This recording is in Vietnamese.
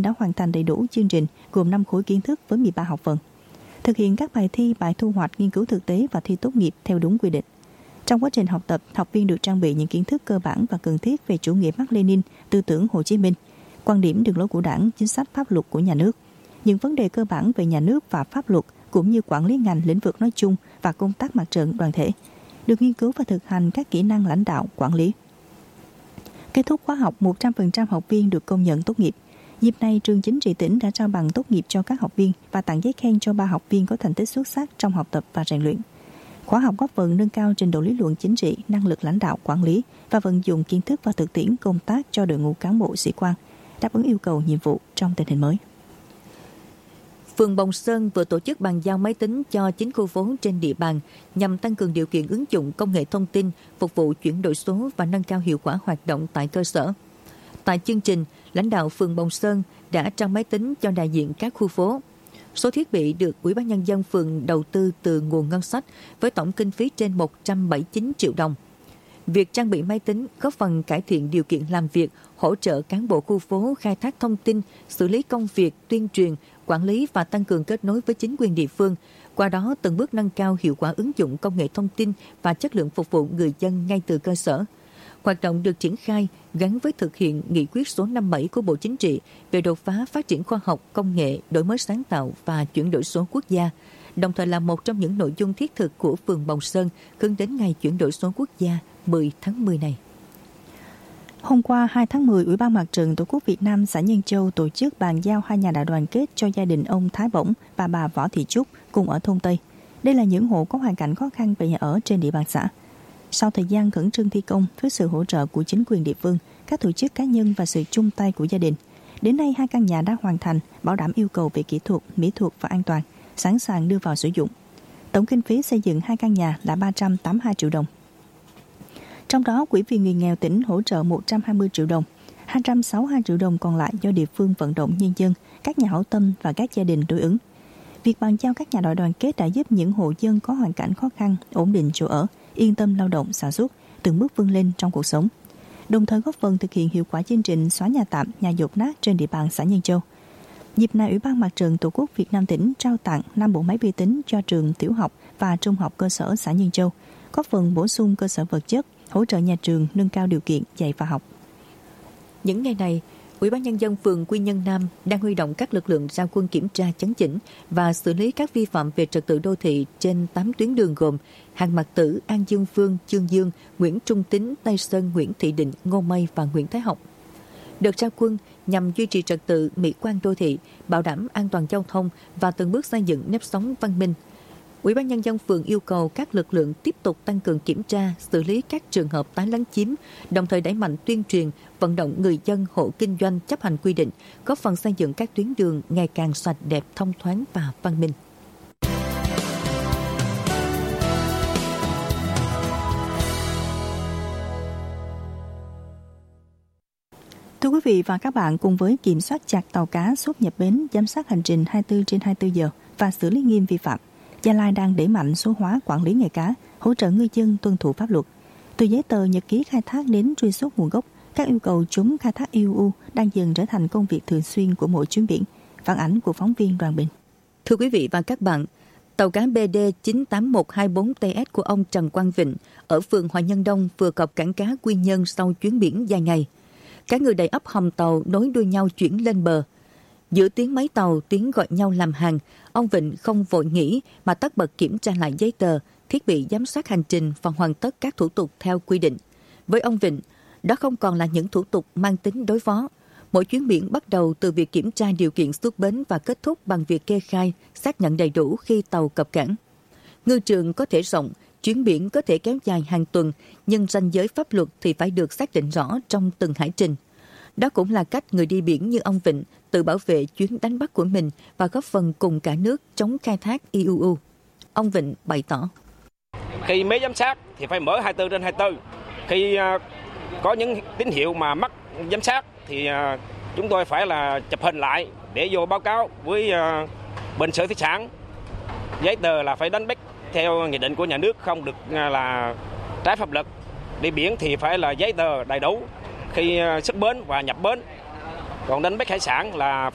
đã hoàn thành đầy đủ chương trình gồm 5 khối kiến thức với 13 học phần. Thực hiện các bài thi, bài thu hoạch, nghiên cứu thực tế và thi tốt nghiệp theo đúng quy định. Trong quá trình học tập, học viên được trang bị những kiến thức cơ bản và cần thiết về chủ nghĩa Mác Lênin, tư tưởng Hồ Chí Minh, quan điểm đường lối của Đảng, chính sách pháp luật của nhà nước, những vấn đề cơ bản về nhà nước và pháp luật cũng như quản lý ngành lĩnh vực nói chung và công tác mặt trận đoàn thể, được nghiên cứu và thực hành các kỹ năng lãnh đạo, quản lý. Kết thúc khóa học, 100% học viên được công nhận tốt nghiệp. Dịp này, trường chính trị tỉnh đã trao bằng tốt nghiệp cho các học viên và tặng giấy khen cho 3 học viên có thành tích xuất sắc trong học tập và rèn luyện. Khóa học góp phần nâng cao trình độ lý luận chính trị, năng lực lãnh đạo, quản lý và vận dụng kiến thức và thực tiễn công tác cho đội ngũ cán bộ sĩ quan, đáp ứng yêu cầu nhiệm vụ trong tình hình mới. Phường Bồng Sơn vừa tổ chức bàn giao máy tính cho 9 khu phố trên địa bàn nhằm tăng cường điều kiện ứng dụng công nghệ thông tin, phục vụ chuyển đổi số và nâng cao hiệu quả hoạt động tại cơ sở. Tại chương trình, lãnh đạo phường Bồng Sơn đã trao máy tính cho đại diện các khu phố. Số thiết bị được Ủy ban Nhân dân phường đầu tư từ nguồn ngân sách với tổng kinh phí trên 179 triệu đồng. Việc trang bị máy tính góp phần cải thiện điều kiện làm việc, hỗ trợ cán bộ khu phố khai thác thông tin, xử lý công việc, tuyên truyền, quản lý và tăng cường kết nối với chính quyền địa phương. Qua đó từng bước nâng cao hiệu quả ứng dụng công nghệ thông tin và chất lượng phục vụ người dân ngay từ cơ sở. Hoạt động được triển khai gắn với thực hiện nghị quyết số 57 của Bộ Chính trị về đột phá phát triển khoa học, công nghệ, đổi mới sáng tạo và chuyển đổi số quốc gia, đồng thời là một trong những nội dung thiết thực của phường Bồng Sơn hướng đến ngày chuyển đổi số quốc gia 10 tháng 10 này. Hôm qua 2 tháng 10, Ủy ban Mặt trận Tổ quốc Việt Nam xã Nhân Châu tổ chức bàn giao 2 nhà đại đoàn kết cho gia đình ông Thái Bổng và bà Võ Thị Trúc cùng ở thôn Tây. Đây là những hộ có hoàn cảnh khó khăn về nhà ở trên địa bàn xã. Sau thời gian khẩn trương thi công với sự hỗ trợ của chính quyền địa phương, các tổ chức cá nhân và sự chung tay của gia đình, đến nay 2 căn nhà đã hoàn thành, bảo đảm yêu cầu về kỹ thuật, mỹ thuật và an toàn, sẵn sàng đưa vào sử dụng. Tổng kinh phí xây dựng 2 căn nhà là 382 triệu đồng. Trong đó, Quỹ vì người nghèo tỉnh hỗ trợ 120 triệu đồng, 262 triệu đồng còn lại do địa phương vận động nhân dân, các nhà hảo tâm và các gia đình đối ứng. Việc bàn giao các nhà đại đoàn kết đã giúp những hộ dân có hoàn cảnh khó khăn ổn định chỗ ở, yên tâm lao động sản xuất, từng bước vươn lên trong cuộc sống. Đồng thời góp phần thực hiện hiệu quả chương trình xóa nhà tạm, nhà dột nát trên địa bàn xã Nhân Châu. Dịp này, Ủy ban Mặt trận Tổ quốc Việt Nam tỉnh trao tặng 5 bộ máy vi tính cho trường tiểu học và trung học cơ sở xã Nhân Châu, góp phần bổ sung cơ sở vật chất, hỗ trợ nhà trường nâng cao điều kiện dạy và học. Những ngày này, Ủy ban Nhân dân phường Quy Nhơn Nam đang huy động các lực lượng ra quân kiểm tra chấn chỉnh và xử lý các vi phạm về trật tự đô thị trên 8 tuyến đường gồm Hàng Mạc Tử, An Dương Phương, Chương Dương, Nguyễn Trung Tín, Tây Sơn, Nguyễn Thị Định, Ngô Mây và Nguyễn Thái Học. Đợt ra quân nhằm duy trì trật tự, mỹ quan đô thị, bảo đảm an toàn giao thông và từng bước xây dựng nếp sống văn minh. Ủy ban Nhân dân phường yêu cầu các lực lượng tiếp tục tăng cường kiểm tra, xử lý các trường hợp tái lấn chiếm, đồng thời đẩy mạnh tuyên truyền, vận động người dân, hộ kinh doanh chấp hành quy định, góp phần xây dựng các tuyến đường ngày càng sạch đẹp, thông thoáng và văn minh. Thưa quý vị và các bạn, cùng với kiểm soát chặt tàu cá xuất nhập bến, giám sát hành trình 24/24 giờ và xử lý nghiêm vi phạm, Gia Lai đang đẩy mạnh số hóa quản lý nghề cá, hỗ trợ ngư dân tuân thủ pháp luật. Từ giấy tờ nhật ký khai thác đến truy xuất nguồn gốc, các yêu cầu chống khai thác IUU đang dần trở thành công việc thường xuyên của mỗi chuyến biển. Phản ánh của phóng viên Đoàn Bình. Thưa quý vị và các bạn, tàu cá BD 98124TS của ông Trần Quang Vịnh ở phường Hòa Nhân Đông vừa cập cảng cá Quy Nhơn sau chuyến biển dài ngày. Các người đầy ắp hòm tàu nối đuôi nhau chuyển lên bờ. Giữa tiếng máy tàu, tiếng gọi nhau làm hàng, ông Vịnh không vội nghỉ mà tất bật kiểm tra lại giấy tờ, thiết bị giám sát hành trình và hoàn tất các thủ tục theo quy định. Với ông Vịnh, đó không còn là những thủ tục mang tính đối phó. Mỗi chuyến biển bắt đầu từ việc kiểm tra điều kiện xuất bến và kết thúc bằng việc kê khai, xác nhận đầy đủ khi tàu cập cảng. Ngư trường có thể rộng, chuyến biển có thể kéo dài hàng tuần, nhưng ranh giới pháp luật thì phải được xác định rõ trong từng hải trình. Đó cũng là cách người đi biển như ông Vịnh tự bảo vệ chuyến đánh bắt của mình và góp phần cùng cả nước chống khai thác IUU. Ông Vịnh bày tỏ. Khi máy giám sát thì phải mở 24/24. Khi có những tín hiệu mà mắc giám sát thì chúng tôi phải là chụp hình lại để vô báo cáo với bên Sở Thủy sản. Giấy tờ là phải đánh bắt theo nghị định của nhà nước, không được là trái pháp luật. Đi biển thì phải là giấy tờ đầy đủ khi xuất bến và nhập bến. Còn đánh bắt hải sản là